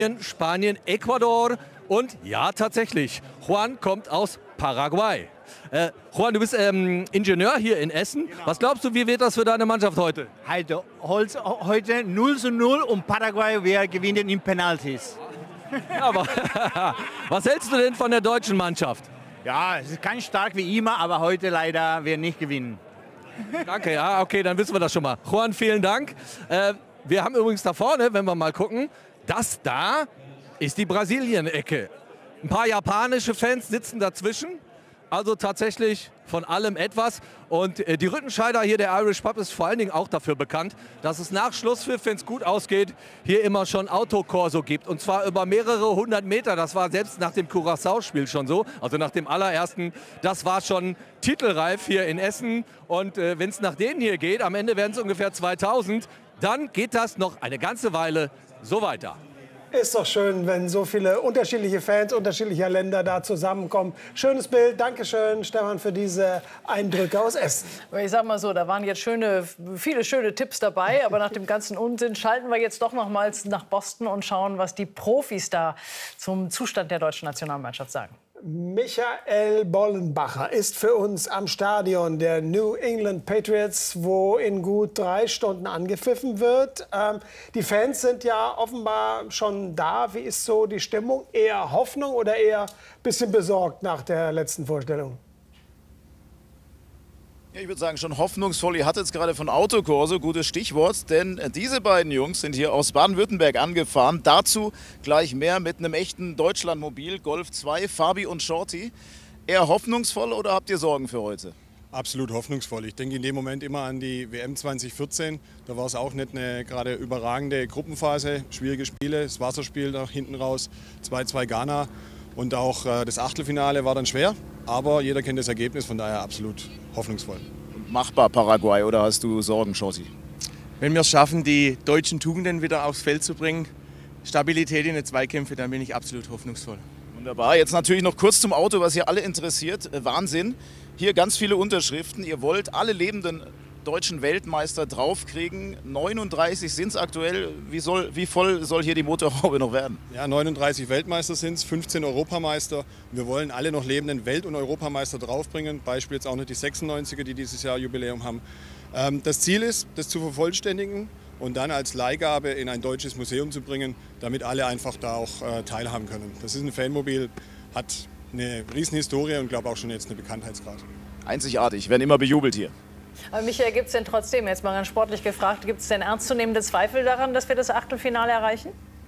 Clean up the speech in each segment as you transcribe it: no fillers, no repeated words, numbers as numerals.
Spanien, Ecuador und ja, tatsächlich, Juan kommt aus Paraguay. Juan, du bist Ingenieur hier in Essen. Genau. Was glaubst du, wie wird das für deine Mannschaft heute? Heute 0:0 und Paraguay, wir gewinnen in Penalties. Ja, aber was hältst du denn von der deutschen Mannschaft? Ja, es ist ganz stark wie immer, aber heute leider wir nicht gewinnen. Danke, ja, okay, dann wissen wir das schon mal. Juan, vielen Dank. Wir haben übrigens da vorne, wenn wir mal gucken, das da ist die Brasilien-Ecke. Ein paar japanische Fans sitzen dazwischen. Also tatsächlich von allem etwas. Und die Rüttenscheider hier, der Irish Pub, ist vor allen Dingen auch dafür bekannt, dass es nach Schlusspfiff, wenn es gut ausgeht, hier immer schon Autokorso gibt. Und zwar über mehrere hundert Meter. Das war selbst nach dem Curaçao-Spiel schon so. Also nach dem allerersten. Das war schon titelreif hier in Essen. Und wenn es nach denen hier geht, am Ende werden es ungefähr 2000, dann geht das noch eine ganze Weile so weiter. Ist doch schön, wenn so viele unterschiedliche Fans unterschiedlicher Länder da zusammenkommen. Schönes Bild. Dankeschön, Stefan, für diese Eindrücke aus Essen. Ich sag mal so, da waren jetzt viele schöne Tipps dabei. Aber nach dem ganzen Unsinn schalten wir jetzt doch nochmals nach Boston und schauen, was die Profis da zum Zustand der deutschen Nationalmannschaft sagen. Michael Bollenbacher ist für uns am Stadion der New England Patriots, wo in gut 3 Stunden angepfiffen wird. Die Fans sind ja offenbar schon da. Wie ist so die Stimmung? Eher Hoffnung oder eher ein bisschen besorgt nach der letzten Vorstellung? Ja, ich würde sagen, schon hoffnungsvoll. Ihr hattet es gerade von Autokorso, gutes Stichwort, denn diese beiden Jungs sind hier aus Baden-Württemberg angefahren. Dazu gleich mehr mit einem echten Deutschlandmobil, Golf 2, Fabi und Shorty. Eher hoffnungsvoll oder habt ihr Sorgen für heute? Absolut hoffnungsvoll. Ich denke in dem Moment immer an die WM 2014. Da war es auch nicht eine gerade überragende Gruppenphase, schwierige Spiele, das Wasserspiel nach hinten raus, 2-2 Ghana. Und auch das Achtelfinale war dann schwer, aber jeder kennt das Ergebnis, von daher absolut hoffnungsvoll. Machbar Paraguay oder hast du Sorgen, Shorty? Wenn wir es schaffen, die deutschen Tugenden wieder aufs Feld zu bringen, Stabilität in den Zweikämpfen, dann bin ich absolut hoffnungsvoll. Wunderbar. Jetzt natürlich noch kurz zum Auto, was hier alle interessiert. Wahnsinn. Hier ganz viele Unterschriften. Ihr wollt alle lebenden deutschen Weltmeister draufkriegen. 39 sind es aktuell. Wie voll soll hier die Motorhaube noch werden? Ja, 39 Weltmeister sind es, 15 Europameister. Wir wollen alle noch lebenden Welt- und Europameister draufbringen. Beispiel jetzt auch noch die 96er, die dieses Jahr Jubiläum haben. Das Ziel ist, das zu vervollständigen und dann als Leihgabe in ein deutsches Museum zu bringen, damit alle einfach da auch teilhaben können. Das ist ein Fanmobil, hat eine Riesenhistorie und glaube auch schon jetzt eine Bekanntheitsgrad. Einzigartig, werden immer bejubelt hier. Aber Michael, gibt es denn trotzdem, jetzt mal ganz sportlich gefragt, gibt es denn ernstzunehmende Zweifel daran, dass wir das Achtelfinale erreichen?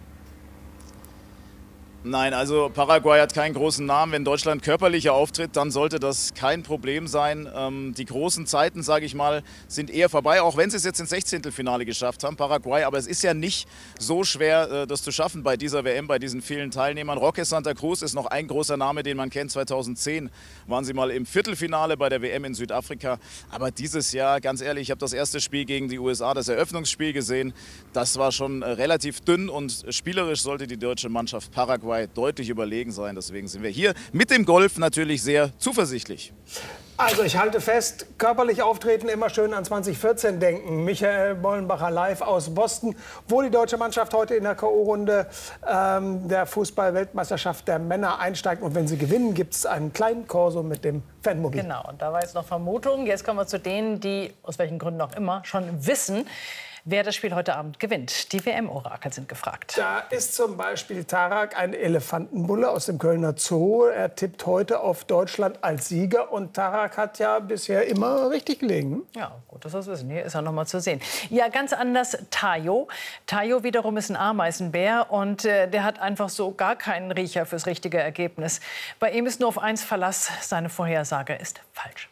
Nein, also Paraguay hat keinen großen Namen. Wenn Deutschland körperlicher auftritt, dann sollte das kein Problem sein. Die großen Zeiten, sage ich mal, sind eher vorbei, auch wenn sie es jetzt ins 16. geschafft haben, Paraguay. Aber es ist ja nicht so schwer, das zu schaffen bei dieser WM, bei diesen vielen Teilnehmern. Roque Santa Cruz ist noch ein großer Name, den man kennt. 2010 waren sie mal im Viertelfinale bei der WM in Südafrika. Aber dieses Jahr, ganz ehrlich, ich habe das erste Spiel gegen die USA, das Eröffnungsspiel gesehen. Das war schon relativ dünn und spielerisch sollte die deutsche Mannschaft Paraguay deutlich überlegen sein. Deswegen sind wir hier mit dem Golf natürlich sehr zuversichtlich. Also ich halte fest, körperlich auftreten, immer schön an 2014 denken. Michael Bollenbacher live aus Boston, wo die deutsche Mannschaft heute in der K.O.-Runde der Fußball-Weltmeisterschaft der Männer einsteigt. Und wenn sie gewinnen, gibt es einen kleinen Korso mit dem Fanmobil. Genau, und da war jetzt noch Vermutung. Jetzt kommen wir zu denen, die aus welchen Gründen auch immer schon wissen, wer das Spiel heute Abend gewinnt. Die WM-Orakel sind gefragt. Da ist zum Beispiel Tarak, ein Elefantenbulle aus dem Kölner Zoo. Er tippt heute auf Deutschland als Sieger. Und Tarak hat ja bisher immer richtig gelegen. Ja, gut, dass wir das wissen. Hier ist er noch mal zu sehen. Ja, ganz anders Tayo. Tayo wiederum ist ein Ameisenbär und der hat einfach so gar keinen Riecher fürs richtige Ergebnis. Bei ihm ist nur auf eins Verlass. Seine Vorhersage ist falsch.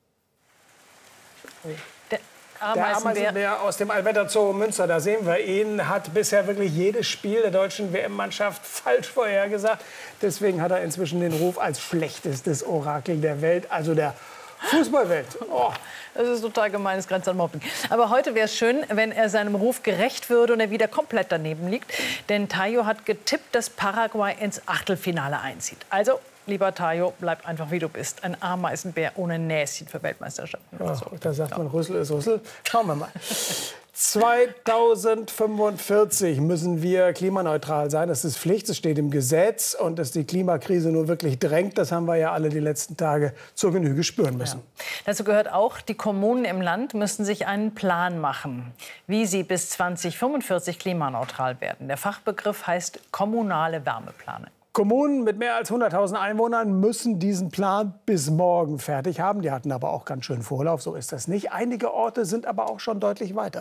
Der Ameisenbär aus dem Allwetter Zoo Münster, da sehen wir ihn, hat bisher wirklich jedes Spiel der deutschen WM-Mannschaft falsch vorhergesagt. Deswegen hat er inzwischen den Ruf als schlechtestes Orakel der Welt, also der Fußballwelt. Oh. Das ist total gemein, das grenzt an Mobbing. Aber heute wäre es schön, wenn er seinem Ruf gerecht würde und er wieder komplett daneben liegt. Denn Tayo hat getippt, dass Paraguay ins Achtelfinale einzieht. Also, lieber Tayo, bleib einfach wie du bist. Ein Ameisenbär ohne Näschen für Weltmeisterschaften. Oh, da sagt man, Rüssel ist Rüssel. Schauen wir mal. 2045 müssen wir klimaneutral sein. Das ist Pflicht, es steht im Gesetz. Und dass die Klimakrise nur wirklich drängt, das haben wir ja alle die letzten Tage zur Genüge spüren müssen. Ja. Dazu gehört auch, die Kommunen im Land müssen sich einen Plan machen, wie sie bis 2045 klimaneutral werden. Der Fachbegriff heißt kommunale Wärmeplanung. Kommunen mit mehr als 100.000 Einwohnern müssen diesen Plan bis morgen fertig haben. Die hatten aber auch ganz schön Vorlauf, so ist das nicht. Einige Orte sind aber auch schon deutlich weiter.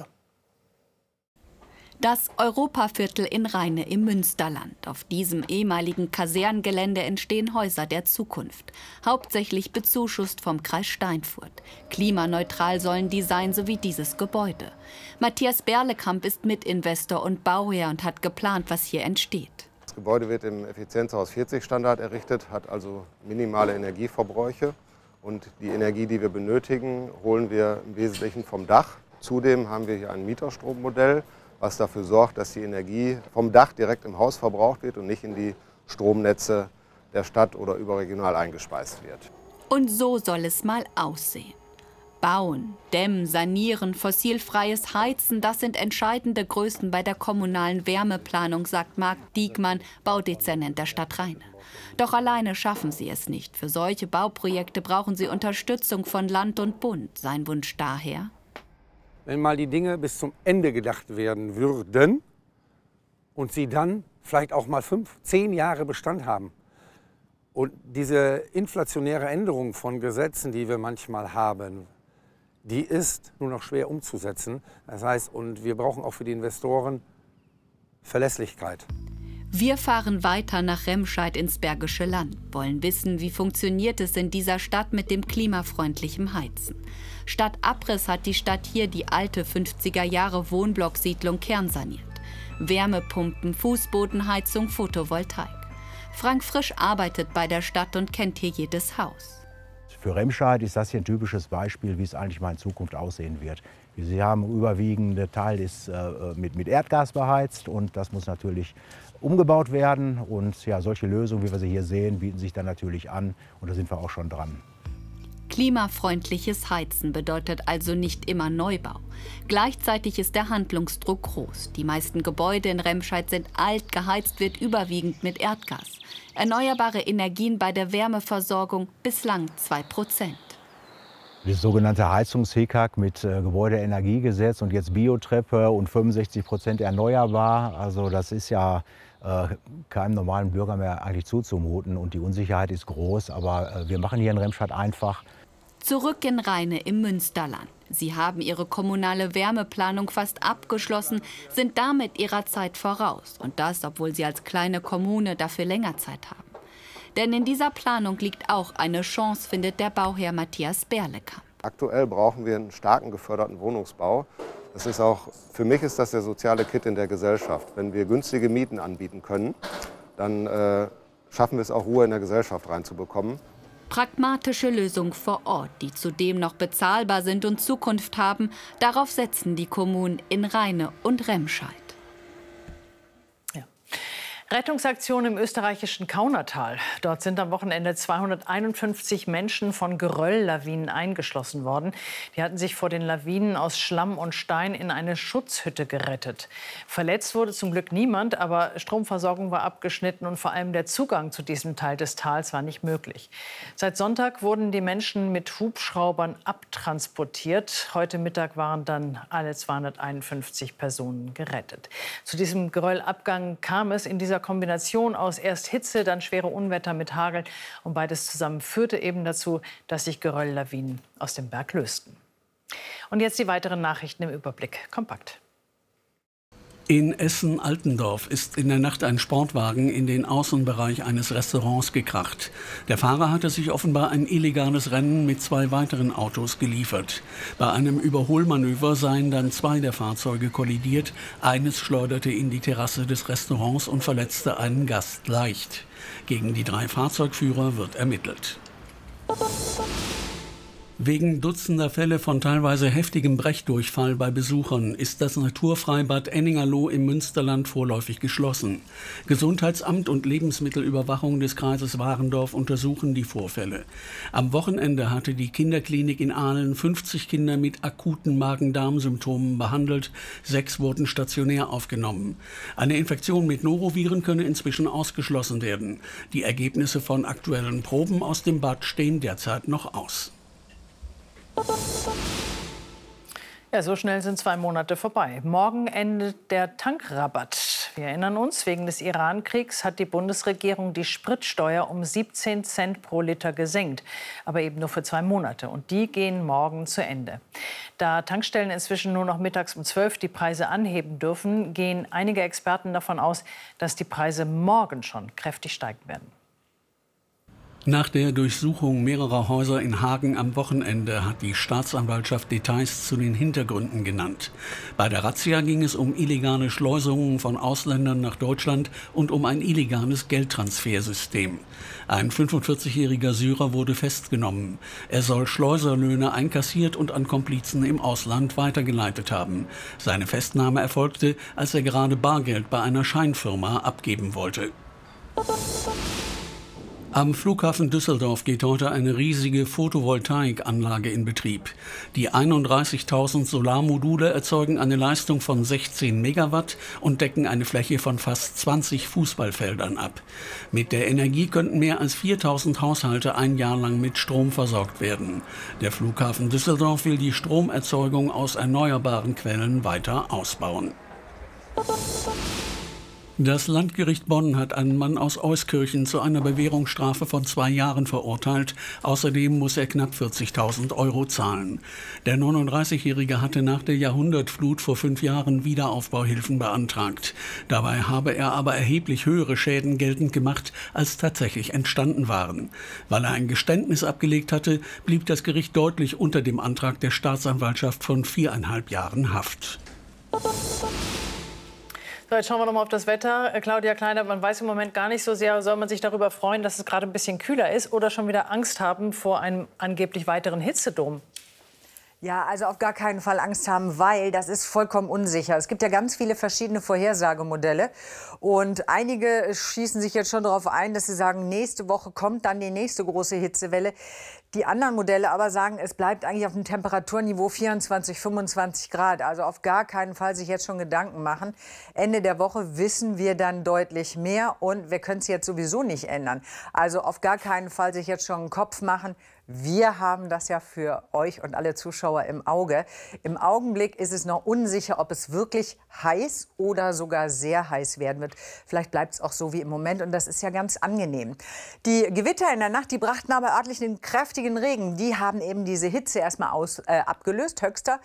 Das Europaviertel in Rheine im Münsterland. Auf diesem ehemaligen Kasernengelände entstehen Häuser der Zukunft. Hauptsächlich bezuschusst vom Kreis Steinfurt. Klimaneutral sollen die sein, so wie dieses Gebäude. Matthias Berlekamp ist Mitinvestor und Bauherr und hat geplant, was hier entsteht. Das Gebäude wird im Effizienzhaus 40 Standard errichtet, hat also minimale Energieverbräuche. Und die Energie, die wir benötigen, holen wir im Wesentlichen vom Dach. Zudem haben wir hier ein Mieterstrommodell, was dafür sorgt, dass die Energie vom Dach direkt im Haus verbraucht wird und nicht in die Stromnetze der Stadt oder überregional eingespeist wird. Und so soll es mal aussehen. Bauen, dämmen, sanieren, fossilfreies Heizen, das sind entscheidende Größen bei der kommunalen Wärmeplanung, sagt Marc Diekmann, Baudezernent der Stadt Rheine. Doch alleine schaffen sie es nicht. Für solche Bauprojekte brauchen sie Unterstützung von Land und Bund. Sein Wunsch daher: Wenn mal die Dinge bis zum Ende gedacht werden würden und sie dann vielleicht auch mal 5, 10 Jahre Bestand haben. Und diese inflationäre Änderung von Gesetzen, die wir manchmal haben, die ist nur noch schwer umzusetzen. Das heißt, und wir brauchen auch für die Investoren Verlässlichkeit. Wir fahren weiter nach Remscheid ins Bergische Land, wollen wissen, wie funktioniert es in dieser Stadt mit dem klimafreundlichen Heizen. Statt Abriss hat die Stadt hier die alte 50er-Jahre-Wohnblocksiedlung kernsaniert. Wärmepumpen, Fußbodenheizung, Photovoltaik. Frank Frisch arbeitet bei der Stadt und kennt hier jedes Haus. Für Remscheid ist das hier ein typisches Beispiel, wie es eigentlich mal in Zukunft aussehen wird. Sie haben überwiegende Teil ist mit Erdgas beheizt und das muss natürlich umgebaut werden. Und ja, solche Lösungen, wie wir sie hier sehen, bieten sich dann natürlich an und da sind wir auch schon dran. Klimafreundliches Heizen bedeutet also nicht immer Neubau. Gleichzeitig ist der Handlungsdruck groß. Die meisten Gebäude in Remscheid sind alt, geheizt wird überwiegend mit Erdgas. Erneuerbare Energien bei der Wärmeversorgung bislang 2%. Das sogenannte Heizungs-Hickhack mit Gebäudeenergiegesetz und jetzt Biotreppe und 65% erneuerbar. Also das ist ja keinem normalen Bürger mehr eigentlich zuzumuten und die Unsicherheit ist groß. Aber wir machen hier in Remscheid einfach. Zurück in Rheine im Münsterland. Sie haben ihre kommunale Wärmeplanung fast abgeschlossen, sind damit ihrer Zeit voraus. Und das, obwohl sie als kleine Kommune dafür länger Zeit haben. Denn in dieser Planung liegt auch eine Chance, findet der Bauherr Matthias Berlekamp. Aktuell brauchen wir einen starken geförderten Wohnungsbau. Das ist auch, für mich ist das der soziale Kitt in der Gesellschaft. Wenn wir günstige Mieten anbieten können, dann schaffen wir es auch, Ruhe in der Gesellschaft reinzubekommen. Pragmatische Lösungen vor Ort, die zudem noch bezahlbar sind und Zukunft haben, darauf setzen die Kommunen in Rheine und Remscheid. Rettungsaktion im österreichischen Kaunertal. Dort sind am Wochenende 251 Menschen von Gerölllawinen eingeschlossen worden. Die hatten sich vor den Lawinen aus Schlamm und Stein in eine Schutzhütte gerettet. Verletzt wurde zum Glück niemand, aber Stromversorgung war abgeschnitten und vor allem der Zugang zu diesem Teil des Tals war nicht möglich. Seit Sonntag wurden die Menschen mit Hubschraubern abtransportiert. Heute Mittag waren dann alle 251 Personen gerettet. Zu diesem Geröllabgang kam es in dieser Kombination aus erst Hitze, dann schwere Unwetter mit Hagel. Und beides zusammen führte eben dazu, dass sich Gerölllawinen aus dem Berg lösten. Und jetzt die weiteren Nachrichten im Überblick. Kompakt. In Essen-Altendorf ist in der Nacht ein Sportwagen in den Außenbereich eines Restaurants gekracht. Der Fahrer hatte sich offenbar ein illegales Rennen mit 2 weiteren Autos geliefert. Bei einem Überholmanöver seien dann 2 der Fahrzeuge kollidiert. Eines schleuderte in die Terrasse des Restaurants und verletzte einen Gast leicht. Gegen die 3 Fahrzeugführer wird ermittelt. Wegen dutzender Fälle von teilweise heftigem Brechdurchfall bei Besuchern ist das Naturfreibad Enningerloh im Münsterland vorläufig geschlossen. Gesundheitsamt und Lebensmittelüberwachung des Kreises Warendorf untersuchen die Vorfälle. Am Wochenende hatte die Kinderklinik in Ahlen 50 Kinder mit akuten Magen-Darm-Symptomen behandelt. 6 wurden stationär aufgenommen. Eine Infektion mit Noroviren könne inzwischen ausgeschlossen werden. Die Ergebnisse von aktuellen Proben aus dem Bad stehen derzeit noch aus. Ja, so schnell sind 2 Monate vorbei. Morgen endet der Tankrabatt. Wir erinnern uns, wegen des Iran-Kriegs hat die Bundesregierung die Spritsteuer um 17 Cent pro Liter gesenkt. Aber eben nur für 2 Monate. Und die gehen morgen zu Ende. Da Tankstellen inzwischen nur noch mittags um 12 die Preise anheben dürfen, gehen einige Experten davon aus, dass die Preise morgen schon kräftig steigen werden. Nach der Durchsuchung mehrerer Häuser in Hagen am Wochenende hat die Staatsanwaltschaft Details zu den Hintergründen genannt. Bei der Razzia ging es um illegale Schleusungen von Ausländern nach Deutschland und um ein illegales Geldtransfersystem. Ein 45-jähriger Syrer wurde festgenommen. Er soll Schleuserlöhne einkassiert und an Komplizen im Ausland weitergeleitet haben. Seine Festnahme erfolgte, als er gerade Bargeld bei einer Scheinfirma abgeben wollte. Am Flughafen Düsseldorf geht heute eine riesige Photovoltaikanlage in Betrieb. Die 31.000 Solarmodule erzeugen eine Leistung von 16 Megawatt und decken eine Fläche von fast 20 Fußballfeldern ab. Mit der Energie könnten mehr als 4.000 Haushalte ein Jahr lang mit Strom versorgt werden. Der Flughafen Düsseldorf will die Stromerzeugung aus erneuerbaren Quellen weiter ausbauen. Das Landgericht Bonn hat einen Mann aus Euskirchen zu einer Bewährungsstrafe von 2 Jahren verurteilt. Außerdem muss er knapp 40.000 € zahlen. Der 39-Jährige hatte nach der Jahrhundertflut vor 5 Jahren Wiederaufbauhilfen beantragt. Dabei habe er aber erheblich höhere Schäden geltend gemacht, als tatsächlich entstanden waren. Weil er ein Geständnis abgelegt hatte, blieb das Gericht deutlich unter dem Antrag der Staatsanwaltschaft von 4,5 Jahren Haft. So, jetzt schauen wir noch mal auf das Wetter. Claudia Kleiner, man weiß im Moment gar nicht so sehr, soll man sich darüber freuen, dass es gerade ein bisschen kühler ist oder schon wieder Angst haben vor einem angeblich weiteren Hitzedom? Ja, also auf gar keinen Fall Angst haben, weil das ist vollkommen unsicher. Es gibt ja ganz viele verschiedene Vorhersagemodelle und einige schießen sich jetzt schon darauf ein, dass sie sagen, nächste Woche kommt dann die nächste große Hitzewelle. Die anderen Modelle aber sagen, es bleibt eigentlich auf dem Temperaturniveau 24, 25 Grad. Also auf gar keinen Fall sich jetzt schon Gedanken machen. Ende der Woche wissen wir dann deutlich mehr und wir können es jetzt sowieso nicht ändern. Also auf gar keinen Fall sich jetzt schon einen Kopf machen. Wir haben das ja für euch und alle Zuschauer im Auge. Im Augenblick ist es noch unsicher, ob es wirklich heiß oder sogar sehr heiß werden wird. Vielleicht bleibt es auch so wie im Moment und das ist ja ganz angenehm. Die Gewitter in der Nacht, die brachten aber örtlich den kräftigen Regen. Die haben eben diese Hitze erstmal abgelöst. Höchster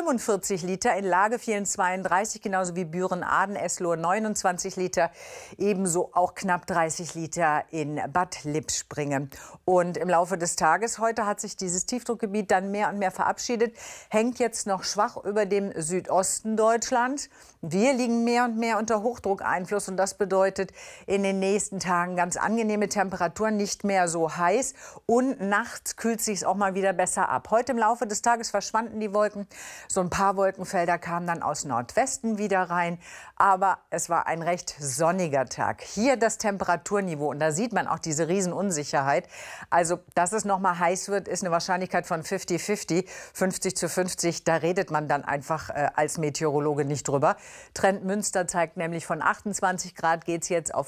45 Liter, in Lage 32, genauso wie Büren-Aden, Eslohe 29 Liter. Ebenso auch knapp 30 Liter in Bad Lippspringe. Und im Laufe des Tages heute hat sich dieses Tiefdruckgebiet dann mehr und mehr verabschiedet, hängt jetzt noch schwach über dem Südosten Deutschlands. Wir liegen mehr und mehr unter Hochdruckeinfluss und das bedeutet in den nächsten Tagen ganz angenehme Temperaturen, nicht mehr so heiß und nachts kühlt sich auch mal wieder besser ab. Heute im Laufe des Tages verschwanden die Wolken, so ein paar Wolkenfelder kamen dann aus Nordwesten wieder rein, aber es war ein recht sonniger Tag. Hier das Temperaturniveau und da sieht man auch diese Riesenunsicherheit, also dass es noch mal heiß wird, ist eine Wahrscheinlichkeit von 50-50, 50-50. Da redet man dann einfach als Meteorologe nicht drüber. Trend Münster zeigt nämlich, von 28 Grad geht es jetzt auf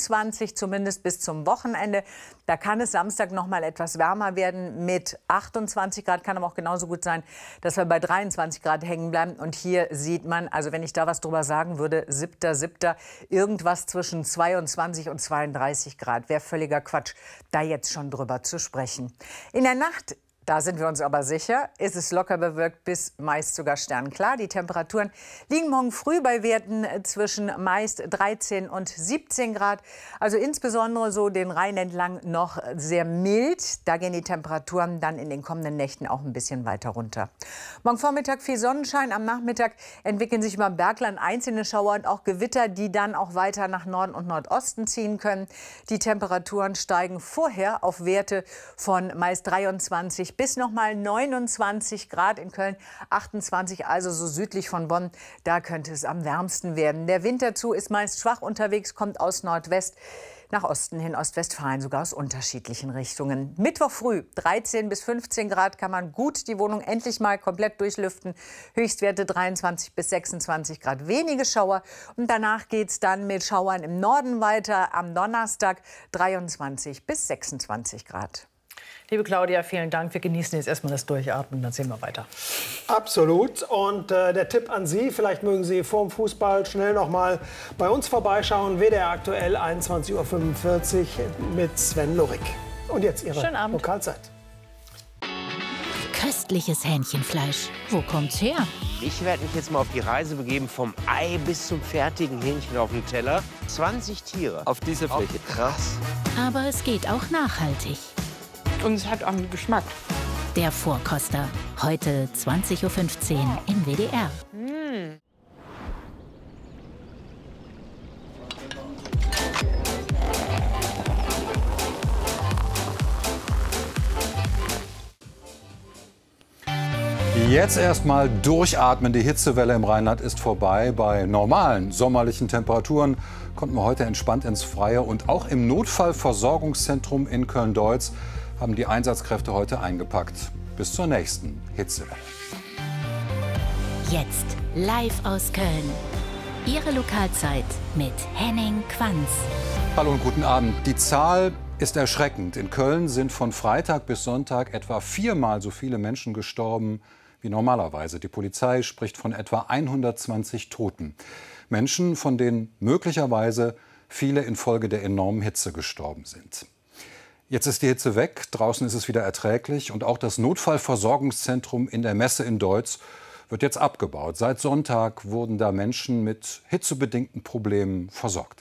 25, zumindest bis zum Wochenende. Da kann es Samstag noch mal etwas wärmer werden mit 28 Grad. Kann aber auch genauso gut sein, dass wir bei 23 Grad hängen bleiben. Und hier sieht man, also wenn ich da was drüber sagen würde, 7.7. irgendwas zwischen 22 und 32 Grad. Wäre völliger Quatsch, da jetzt schon drüber zu sprechen. In der Nacht, da sind wir uns aber sicher, ist es locker bewölkt bis meist sogar sternklar. Die Temperaturen liegen morgen früh bei Werten zwischen meist 13 und 17 Grad. Also insbesondere so den Rhein entlang noch sehr mild. Da gehen die Temperaturen dann in den kommenden Nächten auch ein bisschen weiter runter. Morgen Vormittag viel Sonnenschein. Am Nachmittag entwickeln sich über dem Bergland einzelne Schauer und auch Gewitter, die dann auch weiter nach Norden und Nordosten ziehen können. Die Temperaturen steigen vorher auf Werte von meist 23 bis nochmal 29 Grad in Köln, 28 also so südlich von Bonn. Da könnte es am wärmsten werden. Der Wind dazu ist meist schwach unterwegs, kommt aus Nordwest nach Osten hin, Ostwestfalen, sogar aus unterschiedlichen Richtungen. Mittwoch früh 13 bis 15 Grad kann man gut die Wohnung endlich mal komplett durchlüften. Höchstwerte 23 bis 26 Grad, wenige Schauer. Und danach geht es dann mit Schauern im Norden weiter. Am Donnerstag 23 bis 26 Grad. Liebe Claudia, vielen Dank. Wir genießen jetzt erstmal das Durchatmen, dann sehen wir weiter. Absolut. Und der Tipp an Sie, vielleicht mögen Sie vorm Fußball schnell noch mal bei uns vorbeischauen. WDR aktuell 21:45 Uhr mit Sven Lurik. Und jetzt Ihre Lokalzeit. Köstliches Hähnchenfleisch. Wo kommt's her? Ich werde mich jetzt mal auf die Reise begeben, vom Ei bis zum fertigen Hähnchen auf dem Teller. 20 Tiere auf dieser Fläche. Krass. Aber es geht auch nachhaltig. Und es hat auch einen Geschmack. Der Vorkoster. Heute 20:15 Uhr im WDR. Jetzt erstmal durchatmen. Die Hitzewelle im Rheinland ist vorbei. Bei normalen sommerlichen Temperaturen konnten wir heute entspannt ins Freie. Und auch im Notfallversorgungszentrum in Köln-Deutz haben die Einsatzkräfte heute eingepackt. Bis zur nächsten Hitzewelle. Jetzt live aus Köln. Ihre Lokalzeit mit Henning Quanz. Hallo und guten Abend. Die Zahl ist erschreckend. In Köln sind von Freitag bis Sonntag etwa 4-mal so viele Menschen gestorben wie normalerweise. Die Polizei spricht von etwa 120 Toten. Menschen, von denen möglicherweise viele infolge der enormen Hitze gestorben sind. Jetzt ist die Hitze weg, draußen ist es wieder erträglich und auch das Notfallversorgungszentrum in der Messe in Deutz wird jetzt abgebaut. Seit Sonntag wurden da Menschen mit hitzebedingten Problemen versorgt.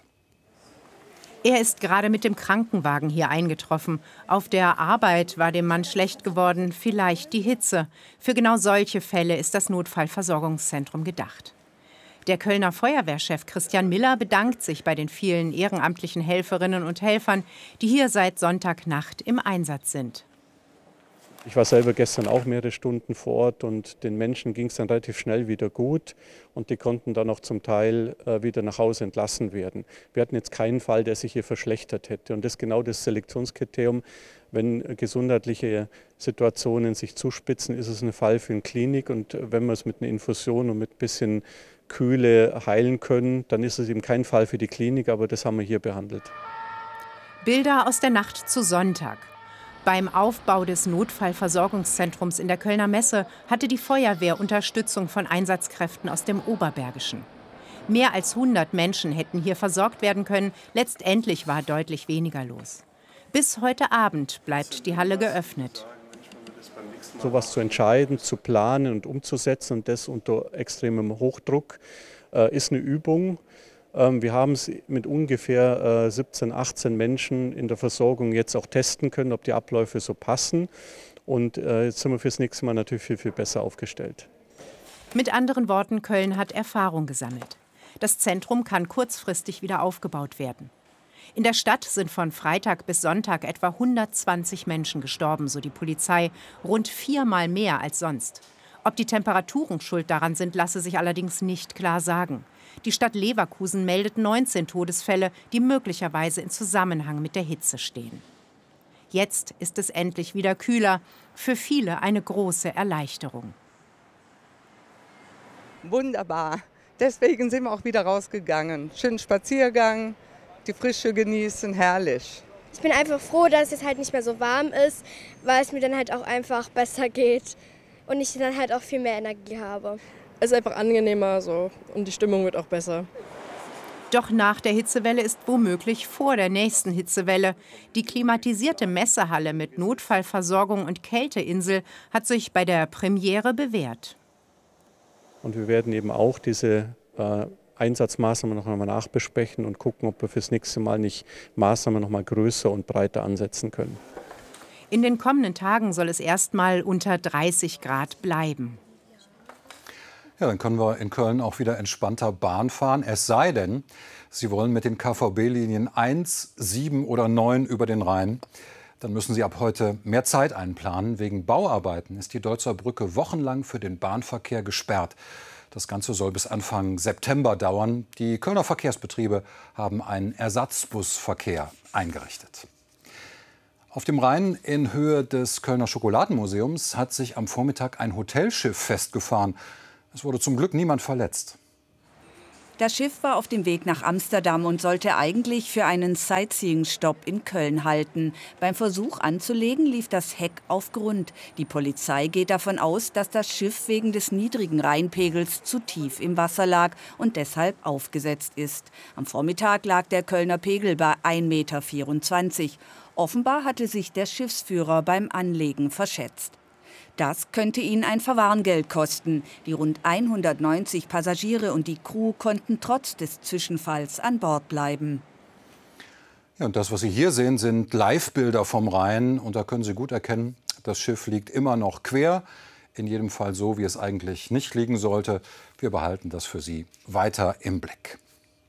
Er ist gerade mit dem Krankenwagen hier eingetroffen. Auf der Arbeit war dem Mann schlecht geworden, vielleicht die Hitze. Für genau solche Fälle ist das Notfallversorgungszentrum gedacht. Der Kölner Feuerwehrchef Christian Miller bedankt sich bei den vielen ehrenamtlichen Helferinnen und Helfern, die hier seit Sonntagnacht im Einsatz sind. Ich war selber gestern auch mehrere Stunden vor Ort und den Menschen ging es dann relativ schnell wieder gut und die konnten dann auch zum Teil wieder nach Hause entlassen werden. Wir hatten jetzt keinen Fall, der sich hier verschlechtert hätte und das ist genau das Selektionskriterium. Wenn gesundheitliche Situationen sich zuspitzen, ist es ein Fall für eine Klinik und wenn wir es mit einer Infusion und mit ein bisschen Kühle heilen können, dann ist es eben kein Fall für die Klinik, aber das haben wir hier behandelt. Bilder aus der Nacht zu Sonntag. Beim Aufbau des Notfallversorgungszentrums in der Kölner Messe hatte die Feuerwehr Unterstützung von Einsatzkräften aus dem Oberbergischen. Mehr als 100 Menschen hätten hier versorgt werden können. Letztendlich war deutlich weniger los. Bis heute Abend bleibt die Halle geöffnet. Sowas zu entscheiden, zu planen und umzusetzen und das unter extremem Hochdruck ist eine Übung. Wir haben es mit ungefähr 17, 18 Menschen in der Versorgung jetzt auch testen können, ob die Abläufe so passen. Und jetzt sind wir fürs nächste Mal natürlich viel, viel besser aufgestellt. Mit anderen Worten, Köln hat Erfahrung gesammelt. Das Zentrum kann kurzfristig wieder aufgebaut werden. In der Stadt sind von Freitag bis Sonntag etwa 120 Menschen gestorben, so die Polizei, rund 4-mal mehr als sonst. Ob die Temperaturen schuld daran sind, lasse sich allerdings nicht klar sagen. Die Stadt Leverkusen meldet 19 Todesfälle, die möglicherweise in Zusammenhang mit der Hitze stehen. Jetzt ist es endlich wieder kühler. Für viele eine große Erleichterung. Wunderbar. Deswegen sind wir auch wieder rausgegangen. Schönen Spaziergang, die Frische genießen, herrlich. Ich bin einfach froh, dass es halt nicht mehr so warm ist, weil es mir dann halt auch einfach besser geht und ich dann halt auch viel mehr Energie habe. Es ist einfach angenehmer so und die Stimmung wird auch besser. Doch nach der Hitzewelle ist womöglich vor der nächsten Hitzewelle. Die klimatisierte Messehalle mit Notfallversorgung und Kälteinsel hat sich bei der Premiere bewährt. Und wir werden eben auch diese Einsatzmaßnahmen noch einmal nachbesprechen und gucken, ob wir fürs nächste Mal nicht Maßnahmen noch mal größer und breiter ansetzen können. In den kommenden Tagen soll es erstmal unter 30 Grad bleiben. Ja, dann können wir in Köln auch wieder entspannter Bahn fahren. Es sei denn, Sie wollen mit den KVB-Linien 1, 7 oder 9 über den Rhein. Dann müssen Sie ab heute mehr Zeit einplanen. Wegen Bauarbeiten ist die Deutzer Brücke wochenlang für den Bahnverkehr gesperrt. Das Ganze soll bis Anfang September dauern. Die Kölner Verkehrsbetriebe haben einen Ersatzbusverkehr eingerichtet. Auf dem Rhein in Höhe des Kölner Schokoladenmuseums hat sich am Vormittag ein Hotelschiff festgefahren. Es wurde zum Glück niemand verletzt. Das Schiff war auf dem Weg nach Amsterdam und sollte eigentlich für einen Sightseeing-Stopp in Köln halten. Beim Versuch anzulegen, lief das Heck auf Grund. Die Polizei geht davon aus, dass das Schiff wegen des niedrigen Rheinpegels zu tief im Wasser lag und deshalb aufgesetzt ist. Am Vormittag lag der Kölner Pegel bei 1,24 Meter. Offenbar hatte sich der Schiffsführer beim Anlegen verschätzt. Das könnte ihn ein Verwarngeld kosten. Die rund 190 Passagiere und die Crew konnten trotz des Zwischenfalls an Bord bleiben. Ja, und das, was Sie hier sehen, sind Live-Bilder vom Rhein. Und da können Sie gut erkennen, das Schiff liegt immer noch quer. In jedem Fall so, wie es eigentlich nicht liegen sollte. Wir behalten das für Sie weiter im Blick.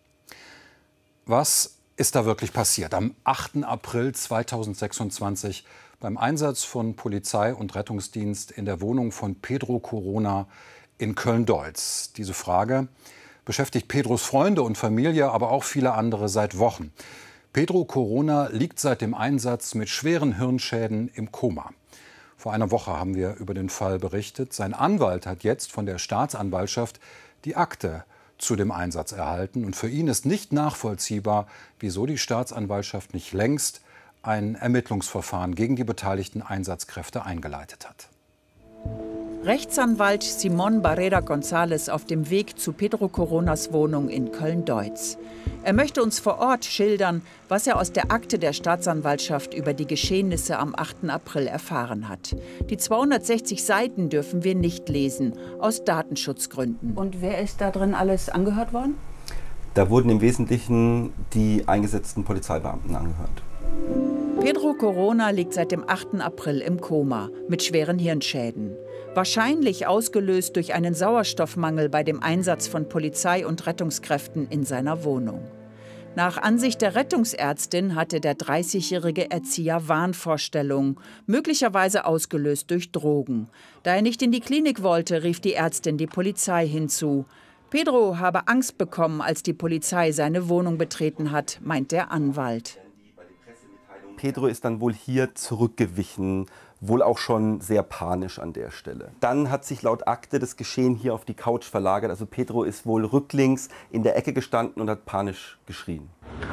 Was ist da wirklich passiert? Am 8. April 2026 beim Einsatz von Polizei und Rettungsdienst in der Wohnung von Pedro Corona in Köln-Deutz. Diese Frage beschäftigt Pedros Freunde und Familie, aber auch viele andere seit Wochen. Pedro Corona liegt seit dem Einsatz mit schweren Hirnschäden im Koma. Vor einer Woche haben wir über den Fall berichtet. Sein Anwalt hat jetzt von der Staatsanwaltschaft die Akte zu dem Einsatz erhalten. Und für ihn ist nicht nachvollziehbar, wieso die Staatsanwaltschaft nicht längst ein Ermittlungsverfahren gegen die beteiligten Einsatzkräfte eingeleitet hat. Rechtsanwalt Simón Barrera González auf dem Weg zu Pedro Coronas Wohnung in Köln-Deutz. Er möchte uns vor Ort schildern, was er aus der Akte der Staatsanwaltschaft über die Geschehnisse am 8. April erfahren hat. Die 260 Seiten dürfen wir nicht lesen, aus Datenschutzgründen. Und wer ist da drin alles angehört worden? Da wurden im Wesentlichen die eingesetzten Polizeibeamten angehört. Pedro Corona liegt seit dem 8. April im Koma mit schweren Hirnschäden. Wahrscheinlich ausgelöst durch einen Sauerstoffmangel bei dem Einsatz von Polizei und Rettungskräften in seiner Wohnung. Nach Ansicht der Rettungsärztin hatte der 30-jährige Erzieher Wahnvorstellungen, möglicherweise ausgelöst durch Drogen. Da er nicht in die Klinik wollte, rief die Ärztin die Polizei hinzu. Pedro habe Angst bekommen, als die Polizei seine Wohnung betreten hat, meint der Anwalt. Pedro ist dann wohl hier zurückgewichen, wohl auch schon sehr panisch an der Stelle. Dann hat sich laut Akte das Geschehen hier auf die Couch verlagert. Also Pedro ist wohl rücklings in der Ecke gestanden und hat panisch geschrien.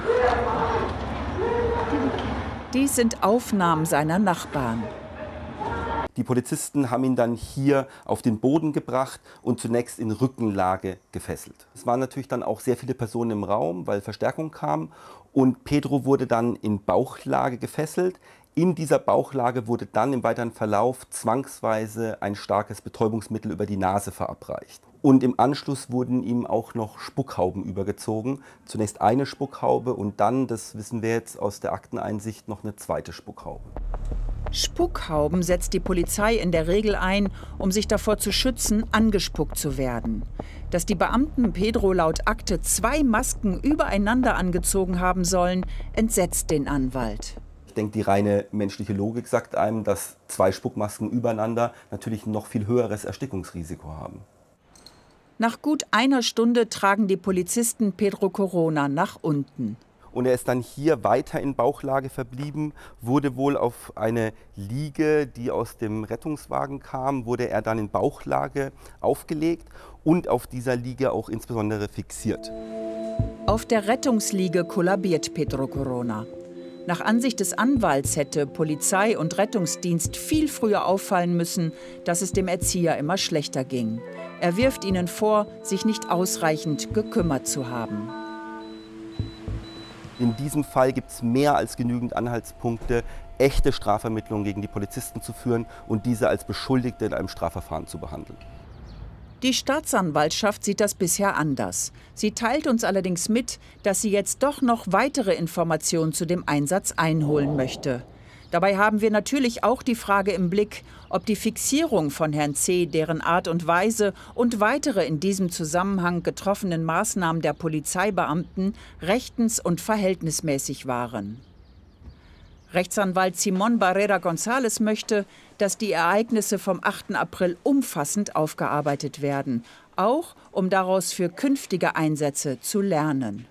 Dies sind Aufnahmen seiner Nachbarn. Die Polizisten haben ihn dann hier auf den Boden gebracht und zunächst in Rückenlage gefesselt. Es waren natürlich dann auch sehr viele Personen im Raum, weil Verstärkung kam. Und Pedro wurde dann in Bauchlage gefesselt. In dieser Bauchlage wurde dann im weiteren Verlauf zwangsweise ein starkes Betäubungsmittel über die Nase verabreicht. Und im Anschluss wurden ihm auch noch Spuckhauben übergezogen. Zunächst eine Spuckhaube und dann, das wissen wir jetzt aus der Akteneinsicht, noch eine zweite Spuckhaube. Spuckhauben setzt die Polizei in der Regel ein, um sich davor zu schützen, angespuckt zu werden. Dass die Beamten Pedro laut Akte 2 Masken übereinander angezogen haben sollen, entsetzt den Anwalt. Ich denke, die reine menschliche Logik sagt einem, dass 2 Spuckmasken übereinander natürlich ein noch viel höheres Erstickungsrisiko haben. Nach gut einer Stunde tragen die Polizisten Pedro Corona nach unten. Und er ist dann hier weiter in Bauchlage verblieben, wurde wohl auf eine Liege, die aus dem Rettungswagen kam, wurde er dann in Bauchlage aufgelegt und auf dieser Liege auch insbesondere fixiert. Auf der Rettungsliege kollabiert Pedro Corona. Nach Ansicht des Anwalts hätte Polizei und Rettungsdienst viel früher auffallen müssen, dass es dem Erzieher immer schlechter ging. Er wirft ihnen vor, sich nicht ausreichend gekümmert zu haben. In diesem Fall gibt es mehr als genügend Anhaltspunkte, echte Strafvermittlungen gegen die Polizisten zu führen und diese als Beschuldigte in einem Strafverfahren zu behandeln. Die Staatsanwaltschaft sieht das bisher anders. Sie teilt uns allerdings mit, dass sie jetzt doch noch weitere Informationen zu dem Einsatz einholen möchte. Dabei haben wir natürlich auch die Frage im Blick, ob die Fixierung von Herrn C., deren Art und Weise und weitere in diesem Zusammenhang getroffenen Maßnahmen der Polizeibeamten rechtens und verhältnismäßig waren. Rechtsanwalt Simón Barrera González möchte, dass die Ereignisse vom 8. April umfassend aufgearbeitet werden, auch um daraus für künftige Einsätze zu lernen.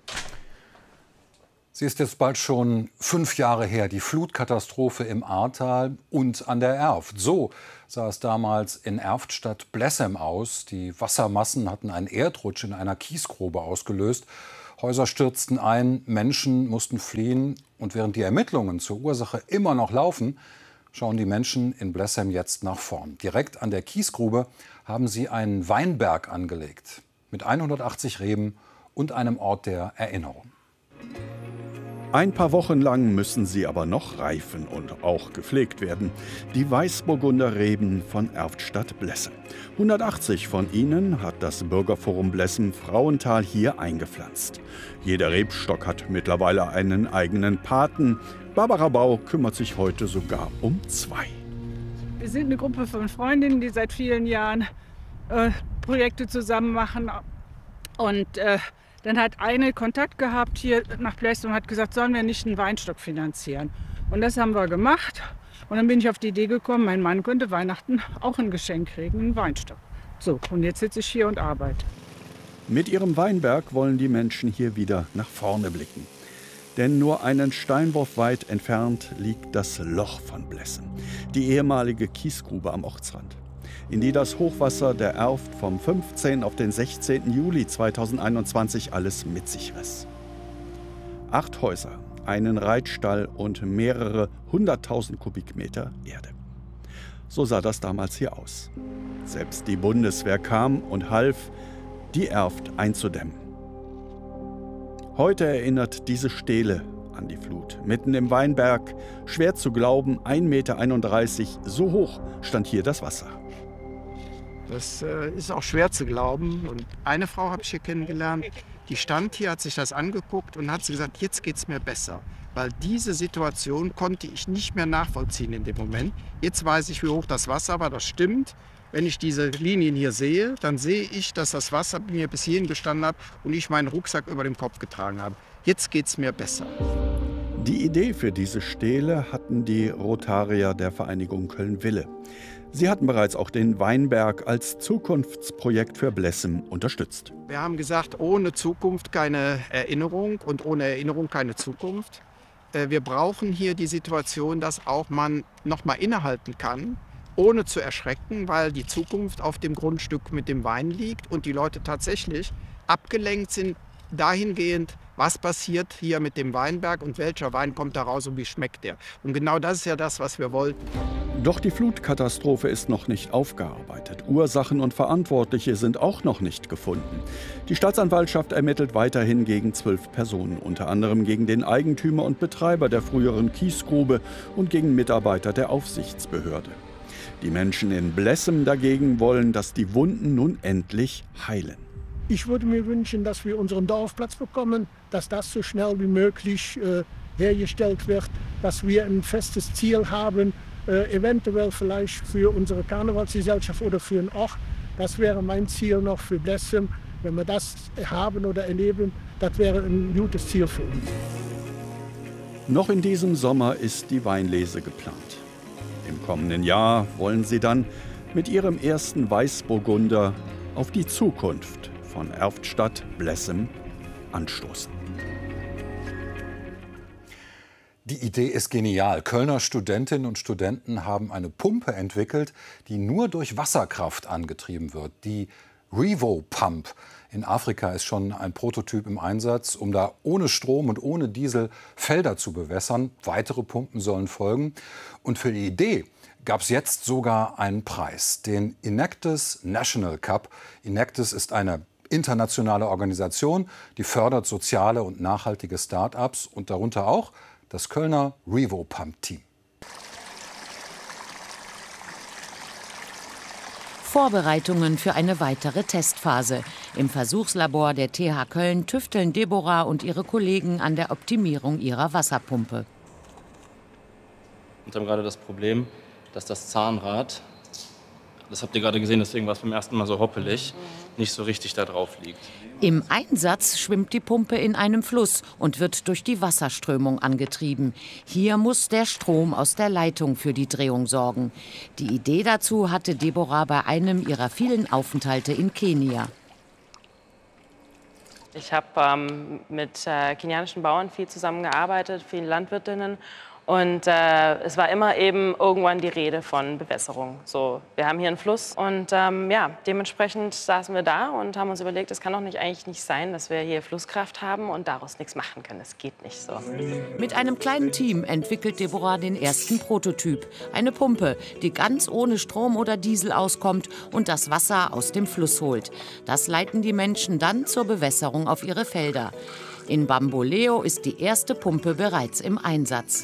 Sie ist jetzt bald schon 5 Jahre her, die Flutkatastrophe im Ahrtal und an der Erft. So sah es damals in Erftstadt-Blessem aus. Die Wassermassen hatten einen Erdrutsch in einer Kiesgrube ausgelöst. Häuser stürzten ein, Menschen mussten fliehen. Und während die Ermittlungen zur Ursache immer noch laufen, schauen die Menschen in Blessem jetzt nach vorn. Direkt an der Kiesgrube haben sie einen Weinberg angelegt mit 180 Reben und einem Ort der Erinnerung. Ein paar Wochen lang müssen sie aber noch reifen und auch gepflegt werden. Die Weißburgunder Reben von Erftstadt-Blessem. 180 von ihnen hat das Bürgerforum Blessem Frauenthal hier eingepflanzt. Jeder Rebstock hat mittlerweile einen eigenen Paten. Barbara Bau kümmert sich heute sogar um 2. Wir sind eine Gruppe von Freundinnen, die seit vielen Jahren Projekte zusammen machen. Und dann hat eine Kontakt gehabt hier nach Blessem und hat gesagt, sollen wir nicht einen Weinstock finanzieren? Und das haben wir gemacht. Und dann bin ich auf die Idee gekommen, mein Mann könnte Weihnachten auch ein Geschenk kriegen, einen Weinstock. So, und jetzt sitze ich hier und arbeite. Mit ihrem Weinberg wollen die Menschen hier wieder nach vorne blicken. Denn nur einen Steinwurf weit entfernt liegt das Loch von Blessem, die ehemalige Kiesgrube am Ortsrand, in die das Hochwasser der Erft vom 15. auf den 16. Juli 2021 alles mit sich riss. 8 Häuser, einen Reitstall und mehrere 100.000 Kubikmeter Erde. So sah das damals hier aus. Selbst die Bundeswehr kam und half, die Erft einzudämmen. Heute erinnert diese Stele an die Flut. Mitten im Weinberg, schwer zu glauben, 1,31 Meter, so hoch stand hier das Wasser. Das ist auch schwer zu glauben. Und eine Frau habe ich hier kennengelernt, die stand hier, hat sich das angeguckt und hat gesagt, jetzt geht es mir besser. Weil diese Situation konnte ich nicht mehr nachvollziehen in dem Moment. Jetzt weiß ich, wie hoch das Wasser war, das stimmt. Wenn ich diese Linien hier sehe, dann sehe ich, dass das Wasser mir bis hierhin gestanden hat und ich meinen Rucksack über dem Kopf getragen habe. Jetzt geht es mir besser. Die Idee für diese Stele hatten die Rotarier der Vereinigung Köln-Wille. Sie hatten bereits auch den Weinberg als Zukunftsprojekt für Blessem unterstützt. Wir haben gesagt, ohne Zukunft keine Erinnerung und ohne Erinnerung keine Zukunft. Wir brauchen hier die Situation, dass auch man noch mal innehalten kann, ohne zu erschrecken, weil die Zukunft auf dem Grundstück mit dem Wein liegt und die Leute tatsächlich abgelenkt sind dahingehend, was passiert hier mit dem Weinberg und welcher Wein kommt da raus und wie schmeckt der. Und genau das ist ja das, was wir wollten. Doch die Flutkatastrophe ist noch nicht aufgearbeitet. Ursachen und Verantwortliche sind auch noch nicht gefunden. Die Staatsanwaltschaft ermittelt weiterhin gegen 12 Personen, unter anderem gegen den Eigentümer und Betreiber der früheren Kiesgrube und gegen Mitarbeiter der Aufsichtsbehörde. Die Menschen in Blessem dagegen wollen, dass die Wunden nun endlich heilen. Ich würde mir wünschen, dass wir unseren Dorfplatz bekommen, dass das so schnell wie möglich hergestellt wird, dass wir ein festes Ziel haben, eventuell vielleicht für unsere Karnevalsgesellschaft oder für einen Ort. Das wäre mein Ziel noch für Blessem. Wenn wir das haben oder erleben, das wäre ein gutes Ziel für uns. Noch in diesem Sommer ist die Weinlese geplant. Im kommenden Jahr wollen sie dann mit ihrem ersten Weißburgunder auf die Zukunft von Erftstadt-Blessem anstoßen. Die Idee ist genial. Kölner Studentinnen und Studenten haben eine Pumpe entwickelt, die nur durch Wasserkraft angetrieben wird. Die Revo Pump in Afrika ist schon ein Prototyp im Einsatz, um da ohne Strom und ohne Diesel Felder zu bewässern. Weitere Pumpen sollen folgen. Und für die Idee gab es jetzt sogar einen Preis, den Enactus National Cup. Enactus ist eine internationale Organisation, die fördert soziale und nachhaltige Start-ups und darunter auch das Kölner Revo Pump Team. Vorbereitungen für eine weitere Testphase. Im Versuchslabor der TH Köln tüfteln Deborah und ihre Kollegen an der Optimierung ihrer Wasserpumpe. Wir haben gerade das Problem, dass das Zahnrad, das habt ihr gerade gesehen, deswegen war es beim ersten Mal so hoppelig, nicht so richtig da drauf liegt. Im Einsatz schwimmt die Pumpe in einem Fluss und wird durch die Wasserströmung angetrieben. Hier muss der Strom aus der Leitung für die Drehung sorgen. Die Idee dazu hatte Deborah bei einem ihrer vielen Aufenthalte in Kenia. Ich habe mit kenianischen Bauern viel zusammengearbeitet, vielen Landwirtinnen. Und es war immer eben irgendwann die Rede von Bewässerung. So, wir haben hier einen Fluss und ja, dementsprechend saßen wir da und haben uns überlegt, es kann doch eigentlich nicht sein, dass wir hier Flusskraft haben und daraus nichts machen können. Das geht nicht so. Mit einem kleinen Team entwickelt Deborah den ersten Prototyp. Eine Pumpe, die ganz ohne Strom oder Diesel auskommt und das Wasser aus dem Fluss holt. Das leiten die Menschen dann zur Bewässerung auf ihre Felder. In Bamboleo ist die erste Pumpe bereits im Einsatz.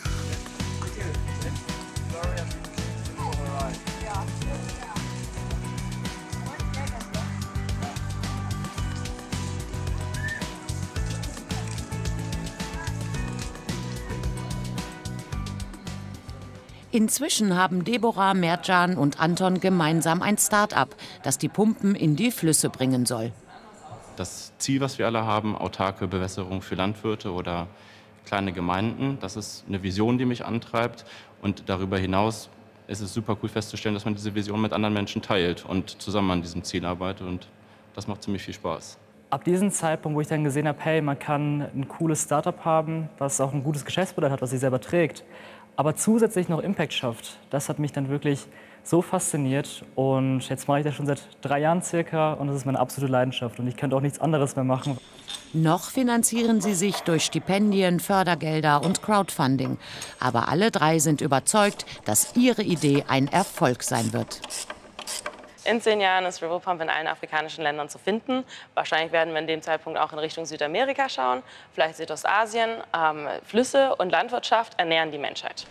Inzwischen haben Deborah, Mercan und Anton gemeinsam ein Start-up, das die Pumpen in die Flüsse bringen soll. Das Ziel, was wir alle haben, autarke Bewässerung für Landwirte oder kleine Gemeinden, das ist eine Vision, die mich antreibt. Und darüber hinaus ist es super cool festzustellen, dass man diese Vision mit anderen Menschen teilt und zusammen an diesem Ziel arbeitet. Und das macht ziemlich viel Spaß. Ab diesem Zeitpunkt, wo ich dann gesehen habe, hey, man kann ein cooles Start-up haben, was auch ein gutes Geschäftsmodell hat, was sich selber trägt, aber zusätzlich noch Impact schafft, das hat mich dann wirklich so fasziniert. Und jetzt mache ich das schon seit 3 Jahren circa und das ist meine absolute Leidenschaft. Und ich könnte auch nichts anderes mehr machen. Noch finanzieren sie sich durch Stipendien, Fördergelder und Crowdfunding. Aber alle 3 sind überzeugt, dass ihre Idee ein Erfolg sein wird. In 10 Jahren ist Riverpump in allen afrikanischen Ländern zu finden. Wahrscheinlich werden wir in dem Zeitpunkt auch in Richtung Südamerika schauen, vielleicht Südostasien. Flüsse und Landwirtschaft ernähren die Menschheit.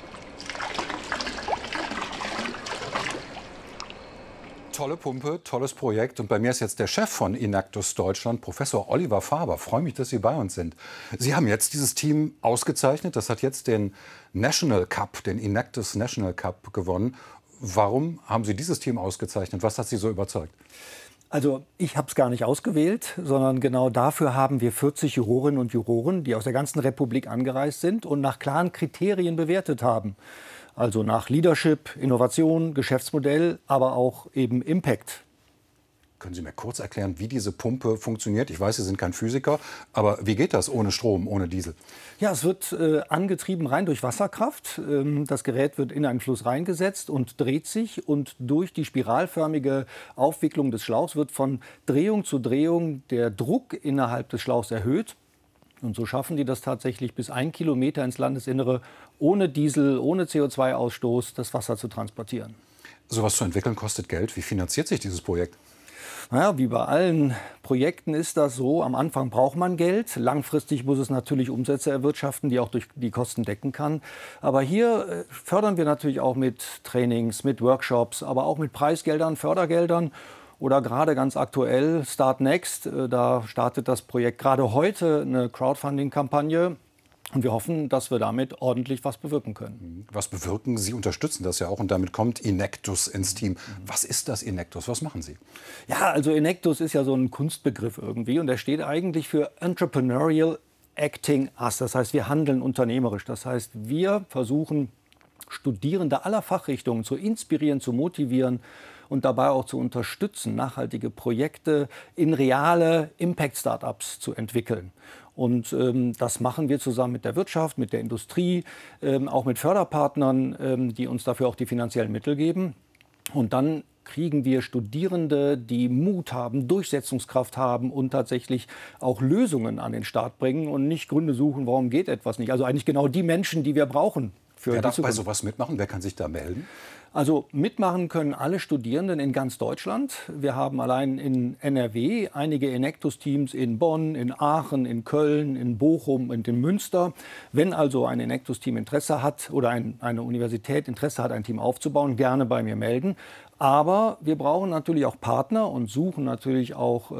Tolle Pumpe, tolles Projekt. Und bei mir ist jetzt der Chef von Enactus Deutschland, Professor Oliver Faber. Ich freue mich, dass Sie bei uns sind. Sie haben jetzt dieses Team ausgezeichnet. Das hat jetzt den National Cup, den Enactus National Cup gewonnen. Warum haben Sie dieses Team ausgezeichnet? Was hat Sie so überzeugt? Also ich habe es gar nicht ausgewählt, sondern genau dafür haben wir 40 Jurorinnen und Juroren, die aus der ganzen Republik angereist sind und nach klaren Kriterien bewertet haben. Also nach Leadership, Innovation, Geschäftsmodell, aber auch eben Impact. Können Sie mir kurz erklären, wie diese Pumpe funktioniert? Ich weiß, Sie sind kein Physiker, aber wie geht das ohne Strom, ohne Diesel? Ja, es wird angetrieben rein durch Wasserkraft. Das Gerät wird in einen Fluss reingesetzt und dreht sich. Und durch die spiralförmige Aufwicklung des Schlauchs wird von Drehung zu Drehung der Druck innerhalb des Schlauchs erhöht. Und so schaffen die das tatsächlich bis 1 Kilometer ins Landesinnere ohne Diesel, ohne CO2-Ausstoß das Wasser zu transportieren. Sowas zu entwickeln kostet Geld. Wie finanziert sich dieses Projekt? Naja, wie bei allen Projekten ist das so. Am Anfang braucht man Geld. Langfristig muss es natürlich Umsätze erwirtschaften, die auch durch die Kosten decken kann. Aber hier fördern wir natürlich auch mit Trainings, mit Workshops, aber auch mit Preisgeldern, Fördergeldern. Oder gerade ganz aktuell Start Next. Da startet das Projekt gerade heute eine Crowdfunding-Kampagne. Und wir hoffen, dass wir damit ordentlich was bewirken können. Was bewirken? Sie unterstützen das ja auch und damit kommt Enactus ins Team. Was ist das Enactus? Was machen Sie? Ja, also Enactus ist ja so ein Kunstbegriff irgendwie und der steht eigentlich für Entrepreneurial Acting As. Das heißt, wir handeln unternehmerisch. Das heißt, wir versuchen, Studierende aller Fachrichtungen zu inspirieren, zu motivieren und dabei auch zu unterstützen, nachhaltige Projekte in reale Impact-Startups zu entwickeln. Und das machen wir zusammen mit der Wirtschaft, mit der Industrie, auch mit Förderpartnern, die uns dafür auch die finanziellen Mittel geben. Und dann kriegen wir Studierende, die Mut haben, Durchsetzungskraft haben und tatsächlich auch Lösungen an den Start bringen und nicht Gründe suchen, warum geht etwas nicht. Also eigentlich genau die Menschen, die wir brauchen. Wer darf bei sowas mitmachen? Wer kann sich da melden? Also mitmachen können alle Studierenden in ganz Deutschland. Wir haben allein in NRW einige Enactus-Teams in Bonn, in Aachen, in Köln, in Bochum und in Münster. Wenn also ein Enactus-Team Interesse hat oder eine Universität Interesse hat, ein Team aufzubauen, gerne bei mir melden. Aber wir brauchen natürlich auch Partner und suchen natürlich auch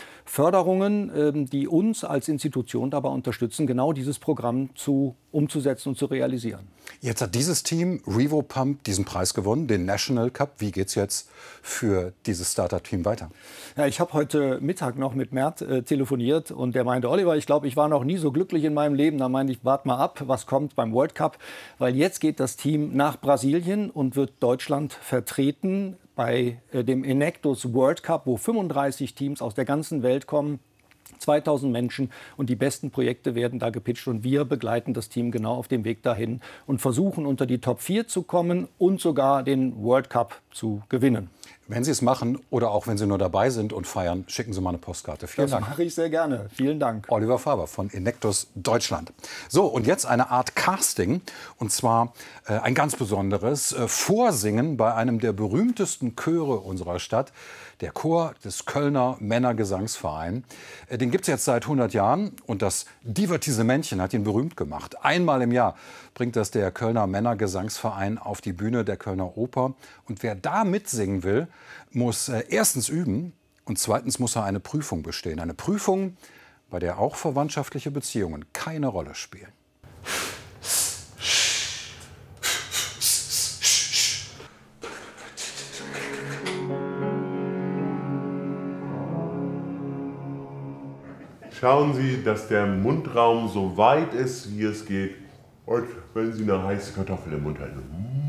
Förderungen, die uns als Institution dabei unterstützen, genau dieses Programm umzusetzen und zu realisieren. Jetzt hat dieses Team, Rivopump, diesen Preis gewonnen. gewonnen, den National Cup. Wie geht's jetzt für dieses Startup-Team weiter? Ja, ich habe heute Mittag noch mit Mert telefoniert und der meinte, Oliver, ich glaube, ich war noch nie so glücklich in meinem Leben. Da meinte ich, warte mal ab, was kommt beim World Cup. Weil jetzt geht das Team nach Brasilien und wird Deutschland vertreten bei dem Enectus World Cup, wo 35 Teams aus der ganzen Welt kommen. 2000 Menschen und die besten Projekte werden da gepitcht und wir begleiten das Team genau auf dem Weg dahin und versuchen unter die Top 4 zu kommen und sogar den World Cup zu gewinnen. Wenn Sie es machen oder auch wenn Sie nur dabei sind und feiern, schicken Sie mal eine Postkarte. Vielen Dank. Das mache ich sehr gerne. Vielen Dank. Oliver Faber von Enectus Deutschland. So, und jetzt eine Art Casting, und zwar ein ganz besonderes Vorsingen bei einem der berühmtesten Chöre unserer Stadt, der Chor des Kölner Männergesangsvereins. Den gibt es jetzt seit 100 Jahren und das Divertissementchen hat ihn berühmt gemacht. Einmal im Jahr bringt das der Kölner Männergesangsverein auf die Bühne der Kölner Oper. Und wer da mitsingen will, muss erstens üben und zweitens muss er eine Prüfung bestehen. Eine Prüfung, bei der auch verwandtschaftliche Beziehungen keine Rolle spielen. Schauen Sie, dass der Mundraum so weit ist, wie es geht. Und wenn Sie eine heiße Kartoffel im Mund halten.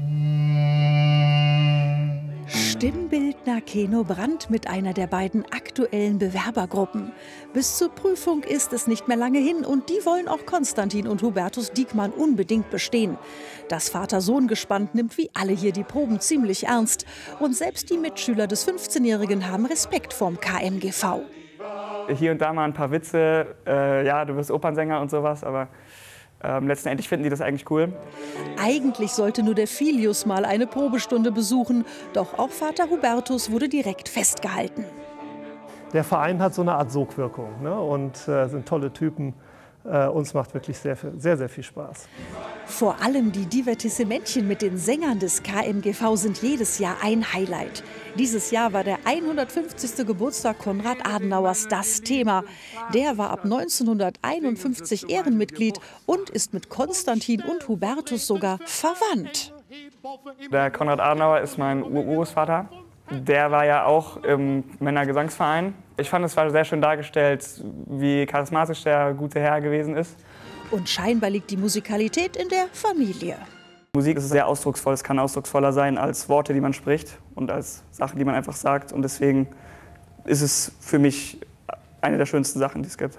Stimmbildner Keno Brandt mit einer der beiden aktuellen Bewerbergruppen. Bis zur Prüfung ist es nicht mehr lange hin und die wollen auch Konstantin und Hubertus Diekmann unbedingt bestehen. Das Vater-Sohn-Gespann nimmt wie alle hier die Proben ziemlich ernst. Und selbst die Mitschüler des 15-Jährigen haben Respekt vorm KMGV. Hier und da mal ein paar Witze, ja, du wirst Opernsänger und sowas, aber letztendlich finden die das eigentlich cool. Eigentlich sollte nur der Filius mal eine Probestunde besuchen, doch auch Vater Hubertus wurde direkt festgehalten. Der Verein hat so eine Art Sogwirkung, ne? Und sind tolle Typen. Uns macht wirklich sehr, sehr viel Spaß. Vor allem die Divertissementchen mit den Sängern des KMGV sind jedes Jahr ein Highlight. Dieses Jahr war der 150. Geburtstag Konrad Adenauers das Thema. Der war ab 1951 Ehrenmitglied und ist mit Konstantin und Hubertus sogar verwandt. Der Konrad Adenauer ist mein Urgroßvater. Der war ja auch im Männergesangsverein. Ich fand, es war sehr schön dargestellt, wie charismatisch der gute Herr gewesen ist. Und scheinbar liegt die Musikalität in der Familie. Musik ist sehr ausdrucksvoll. Es kann ausdrucksvoller sein als Worte, die man spricht und als Sachen, die man einfach sagt. Und deswegen ist es für mich eine der schönsten Sachen, die es gibt.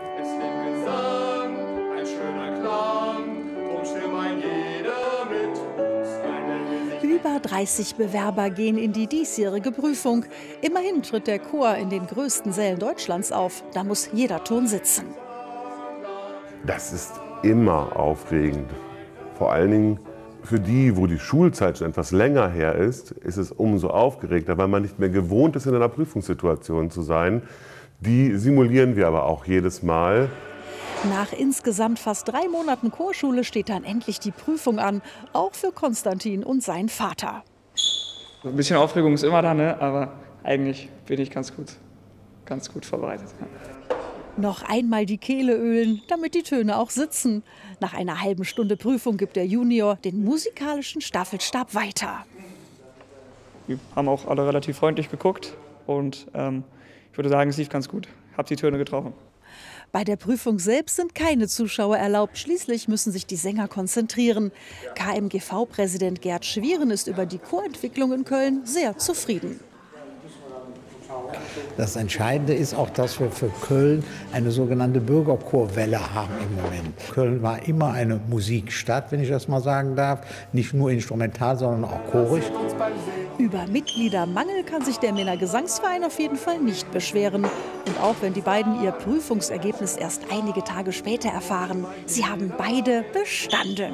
Über 30 Bewerber gehen in die diesjährige Prüfung. Immerhin tritt der Chor in den größten Sälen Deutschlands auf. Da muss jeder Ton sitzen. Das ist immer aufregend. Vor allen Dingen für die, wo die Schulzeit schon etwas länger her ist es umso aufgeregter, weil man nicht mehr gewohnt ist, in einer Prüfungssituation zu sein. Die simulieren wir aber auch jedes Mal. Nach insgesamt fast 3 Monaten Chorschule steht dann endlich die Prüfung an, auch für Konstantin und seinen Vater. Ein bisschen Aufregung ist immer da, ne? Aber eigentlich bin ich ganz gut vorbereitet. Ja. Noch einmal die Kehle ölen, damit die Töne auch sitzen. Nach einer halben Stunde Prüfung gibt der Junior den musikalischen Staffelstab weiter. Wir haben auch alle relativ freundlich geguckt und ich würde sagen, es lief ganz gut. Ich habe die Töne getroffen. Bei der Prüfung selbst sind keine Zuschauer erlaubt. Schließlich müssen sich die Sänger konzentrieren. KMGV-Präsident Gerd Schwieren ist über die Chorentwicklung in Köln sehr zufrieden. Das Entscheidende ist auch, dass wir für Köln eine sogenannte Bürgerchorwelle haben im Moment. Köln war immer eine Musikstadt, wenn ich das mal sagen darf. Nicht nur instrumental, sondern auch chorisch. Über Mitgliedermangel kann sich der Männergesangsverein auf jeden Fall nicht beschweren. Und auch wenn die beiden ihr Prüfungsergebnis erst einige Tage später erfahren, sie haben beide bestanden.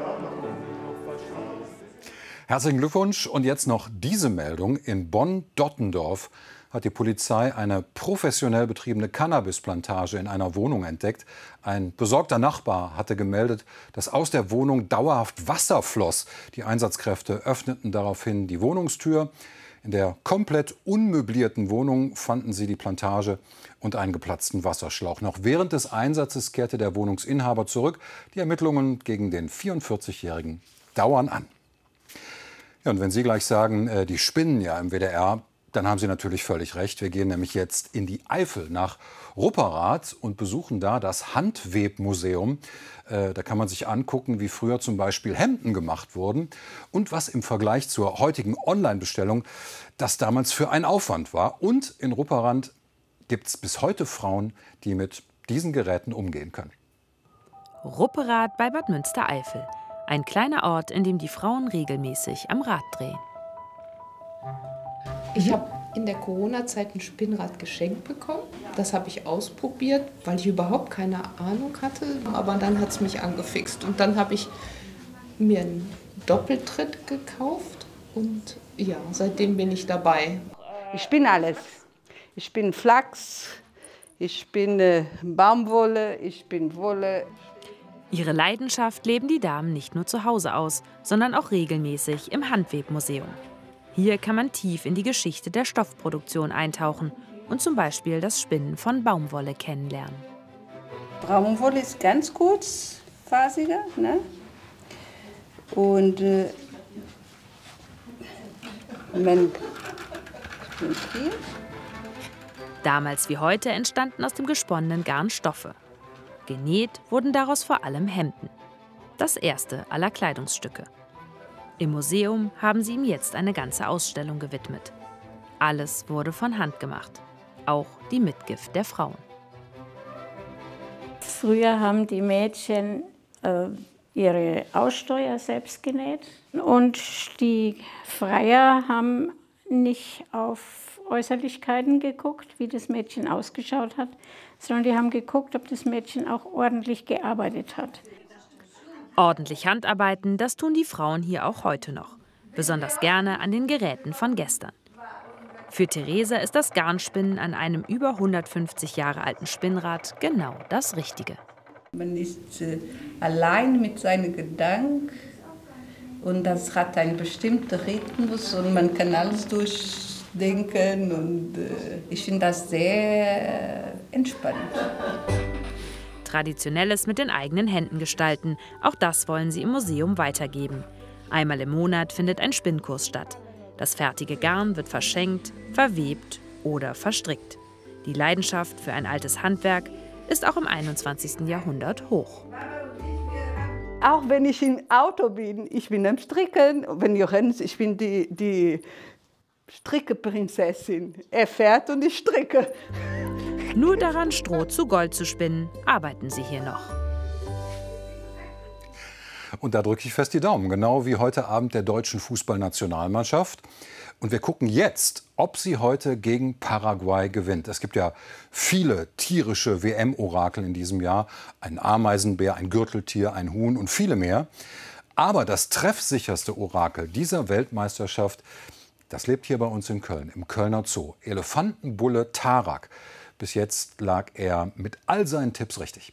Herzlichen Glückwunsch. Und jetzt noch diese Meldung. In Bonn-Dottendorf hat die Polizei eine professionell betriebene Cannabisplantage in einer Wohnung entdeckt. Ein besorgter Nachbar hatte gemeldet, dass aus der Wohnung dauerhaft Wasser floss. Die Einsatzkräfte öffneten daraufhin die Wohnungstür. In der komplett unmöblierten Wohnung fanden sie die Plantage und einen geplatzten Wasserschlauch. Noch während des Einsatzes kehrte der Wohnungsinhaber zurück. Die Ermittlungen gegen den 44-Jährigen dauern an. Ja, und wenn Sie gleich sagen, die spinnen ja im WDR, dann haben Sie natürlich völlig recht. Wir gehen nämlich jetzt in die Eifel nach Rupperath und besuchen da das Handwebmuseum. Da kann man sich angucken, wie früher zum Beispiel Hemden gemacht wurden und was im Vergleich zur heutigen Online-Bestellung das damals für ein Aufwand war. Und in Rupperath gibt es bis heute Frauen, die mit diesen Geräten umgehen können. Rupperath bei Bad Münstereifel. Ein kleiner Ort, in dem die Frauen regelmäßig am Rad drehen. Ich habe in der Corona-Zeit ein Spinnrad geschenkt bekommen. Das habe ich ausprobiert, weil ich überhaupt keine Ahnung hatte. Aber dann hat es mich angefixt. Und dann habe ich mir einen Doppeltritt gekauft. Und ja, seitdem bin ich dabei. Ich spinne alles. Ich spinne Flachs, ich spinne Baumwolle, ich spinne Wolle. Ihre Leidenschaft leben die Damen nicht nur zu Hause aus, sondern auch regelmäßig im Handwebmuseum. Hier kann man tief in die Geschichte der Stoffproduktion eintauchen und zum Beispiel das Spinnen von Baumwolle kennenlernen. Baumwolle ist ganz kurzfasiger, ne? Und man spinnt hier. Damals wie heute entstanden aus dem gesponnenen Garn Stoffe. Genäht wurden daraus vor allem Hemden. Das erste aller Kleidungsstücke. Im Museum haben sie ihm jetzt eine ganze Ausstellung gewidmet. Alles wurde von Hand gemacht. Auch die Mitgift der Frauen. Früher haben die Mädchen ihre Aussteuer selbst genäht. Und die Freier haben nicht auf Äußerlichkeiten geguckt, wie das Mädchen ausgeschaut hat, sondern die haben geguckt, ob das Mädchen auch ordentlich gearbeitet hat. Ordentlich Handarbeiten, das tun die Frauen hier auch heute noch. Besonders gerne an den Geräten von gestern. Für Theresa ist das Garnspinnen an einem über 150 Jahre alten Spinnrad genau das Richtige. Man ist allein mit seinen Gedanken und das hat einen bestimmten Rhythmus und man kann alles durchdenken und ich finde das sehr entspannend. Traditionelles mit den eigenen Händen gestalten, auch das wollen sie im Museum weitergeben. Einmal im Monat findet ein Spinnkurs statt. Das fertige Garn wird verschenkt, verwebt oder verstrickt. Die Leidenschaft für ein altes Handwerk ist auch im 21. Jahrhundert hoch. Auch wenn ich im Auto bin, ich bin am Stricken. Wenn Johannes, ich bin die Strickeprinzessin. Er fährt und ich stricke. Nur daran, Stroh zu Gold zu spinnen, arbeiten sie hier noch. Und da drücke ich fest die Daumen, genau wie heute Abend der deutschen Fußballnationalmannschaft. Und wir gucken jetzt, ob sie heute gegen Paraguay gewinnt. Es gibt ja viele tierische WM-Orakel in diesem Jahr. Ein Ameisenbär, ein Gürteltier, ein Huhn und viele mehr. Aber das treffsicherste Orakel dieser Weltmeisterschaft, das lebt hier bei uns in Köln, im Kölner Zoo. Elefantenbulle Tarak. Bis jetzt lag er mit all seinen Tipps richtig.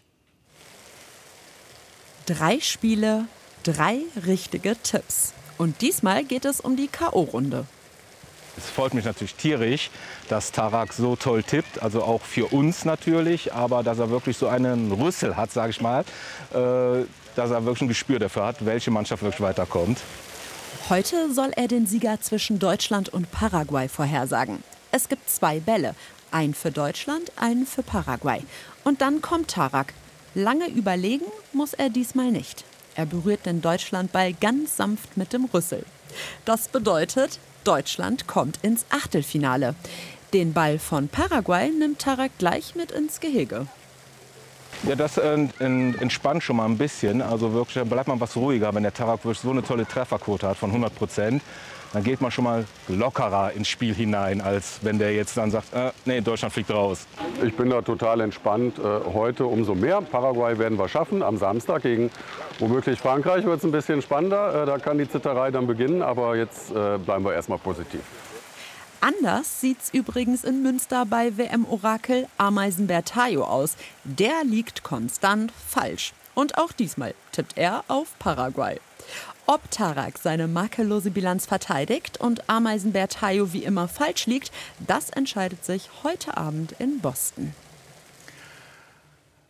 3 Spiele, 3 richtige Tipps. Und diesmal geht es um die K.O.-Runde. Es freut mich natürlich tierisch, dass Tarak so toll tippt, also auch für uns natürlich, aber dass er wirklich so einen Rüssel hat, sage ich mal, dass er wirklich ein Gespür dafür hat, welche Mannschaft wirklich weiterkommt. Heute soll er den Sieger zwischen Deutschland und Paraguay vorhersagen. Es gibt 2 Bälle, einen für Deutschland, einen für Paraguay. Und dann kommt Tarak. Lange überlegen muss er diesmal nicht. Er berührt den Deutschlandball ganz sanft mit dem Rüssel. Das bedeutet, Deutschland kommt ins Achtelfinale. Den Ball von Paraguay nimmt Tarak gleich mit ins Gehege. Ja, das entspannt schon mal ein bisschen. Also wirklich, da bleibt man was ruhiger, wenn der Tarak wirklich so eine tolle Trefferquote hat von 100%. Dann geht man schon mal lockerer ins Spiel hinein, als wenn der jetzt dann sagt, nee, Deutschland fliegt raus. Ich bin da total entspannt. Heute umso mehr. Paraguay werden wir schaffen. Am Samstag gegen womöglich Frankreich wird es ein bisschen spannender. Da kann die Zitterei dann beginnen. Aber jetzt bleiben wir erstmal positiv. Anders sieht's übrigens in Münster bei WM-Orakel Ameisenbär Tayo aus. Der liegt konstant falsch. Und auch diesmal tippt er auf Paraguay. Ob Tarak seine makellose Bilanz verteidigt und Ameisenbär Tayo wie immer falsch liegt, das entscheidet sich heute Abend in Boston.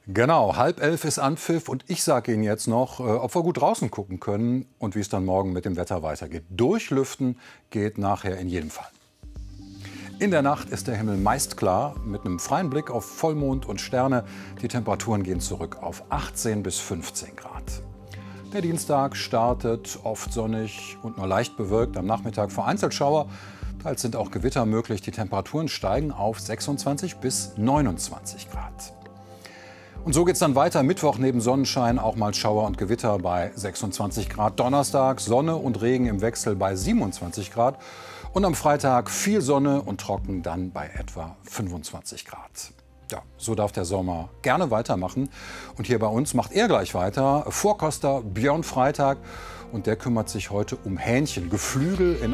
Genau, 10:30 ist Anpfiff und ich sage Ihnen jetzt noch, ob wir gut draußen gucken können und wie es dann morgen mit dem Wetter weitergeht. Durchlüften geht nachher in jedem Fall. In der Nacht ist der Himmel meist klar, mit einem freien Blick auf Vollmond und Sterne. Die Temperaturen gehen zurück auf 18 bis 15 Grad. Der Dienstag startet oft sonnig und nur leicht bewölkt. Am Nachmittag vereinzelt Schauer. Teils sind auch Gewitter möglich. Die Temperaturen steigen auf 26 bis 29 Grad. Und so geht es dann weiter. Mittwoch neben Sonnenschein auch mal Schauer und Gewitter bei 26 Grad. Donnerstag Sonne und Regen im Wechsel bei 27 Grad. Und am Freitag viel Sonne und trocken dann bei etwa 25 Grad. Ja, so darf der Sommer gerne weitermachen. Und hier bei uns macht er gleich weiter. Vorkoster Björn Freitag. Und der kümmert sich heute um Hähnchen. Geflügel in